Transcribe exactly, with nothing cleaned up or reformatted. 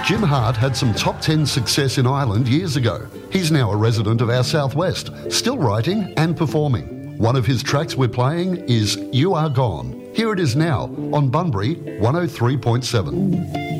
Jim Hart had some top ten success in Ireland years ago. He's now a resident of our southwest, still writing and performing. One of his tracks we're playing is You Are Gone. Here it is now on Bunbury one oh three point seven.